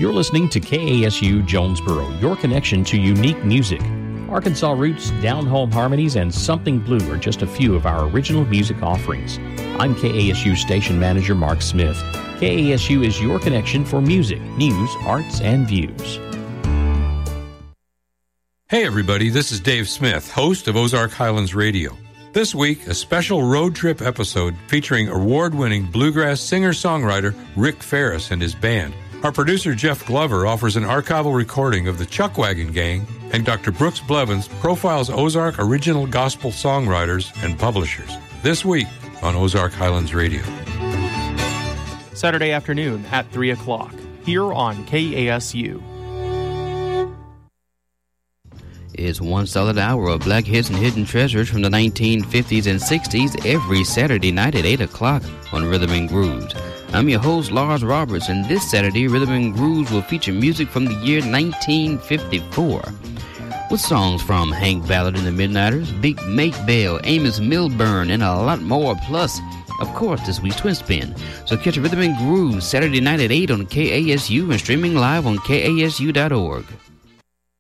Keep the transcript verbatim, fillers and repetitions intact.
You're listening to K A S U Jonesboro, your connection to unique music. Arkansas roots, down-home harmonies, and something blue are just a few of our original music offerings. I'm K A S U Station Manager Mark Smith. K A S U is your connection for music, news, arts, and views. Hey everybody, this is Dave Smith, host of Ozark Highlands Radio. This week, a special road trip episode featuring award-winning bluegrass singer-songwriter Rick Ferris and his band. Our producer Jeff Glover offers an archival recording of the Chuckwagon Gang, and Doctor Brooks Blevins profiles Ozark original gospel songwriters and publishers. This week on Ozark Highlands Radio. Saturday afternoon at three o'clock, here on K A S U. It's one solid hour of black hits and hidden treasures from the nineteen fifties and sixties every Saturday night at eight o'clock on Rhythm and Grooves. I'm your host, Lars Roberts, and this Saturday, Rhythm and Grooves will feature music from the year nineteen fifty-four. With songs from Hank Ballard and the Midnighters, Big Make Bell, Amos Milburn, and a lot more. Plus, of course, this week's Twin Spin. So catch Rhythm and Grooves Saturday night at eight on K A S U and streaming live on K A S U dot org.